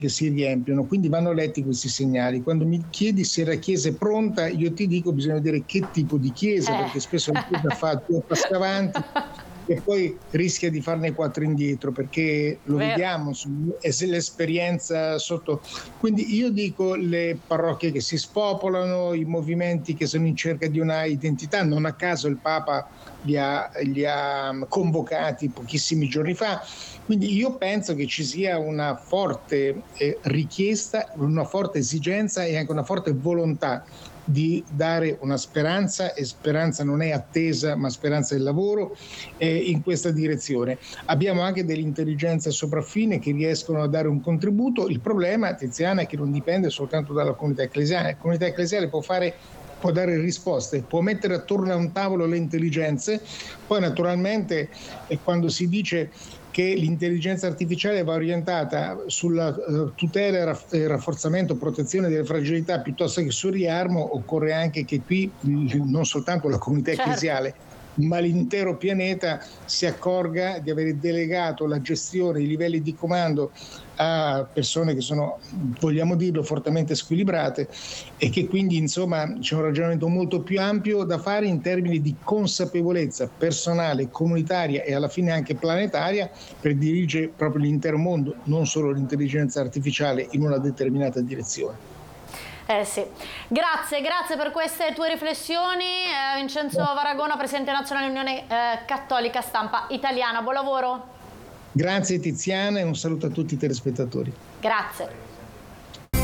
che si riempiono, quindi vanno letti questi segnali. Quando mi chiedi se la Chiesa è pronta, io ti dico bisogna vedere che tipo di Chiesa, perché spesso la Chiesa fa 2 passi avanti e poi rischia di farne 4 indietro, perché lo vediamo, è l'esperienza sotto. Quindi io dico le parrocchie che si spopolano, i movimenti che sono in cerca di una identità, non a caso il Papa li ha convocati pochissimi giorni fa. Quindi io penso che ci sia una forte richiesta, una forte esigenza e anche una forte volontà di dare una speranza, e speranza non è attesa ma speranza del lavoro, in questa direzione. Abbiamo anche delle intelligenze sopraffine che riescono a dare un contributo. Il problema, Tiziana, è che non dipende soltanto dalla comunità ecclesiale. La comunità ecclesiale può dare risposte, può mettere attorno a un tavolo le intelligenze. Poi naturalmente quando si dice che l'intelligenza artificiale va orientata sulla tutela e rafforzamento, protezione delle fragilità piuttosto che sul riarmo, occorre anche che qui non soltanto la comunità ecclesiale, ma l'intero pianeta si accorga di aver delegato la gestione, i livelli di comando a persone che sono, vogliamo dirlo, fortemente squilibrate, e che quindi insomma c'è un ragionamento molto più ampio da fare in termini di consapevolezza personale, comunitaria e alla fine anche planetaria per dirigere proprio l'intero mondo, non solo l'intelligenza artificiale, in una determinata direzione. Sì. Grazie per queste tue riflessioni, Vincenzo Varagona, Presidente Nazionale Unione Cattolica Stampa Italiana. Buon lavoro. Grazie Tiziana e un saluto a tutti i telespettatori. Grazie.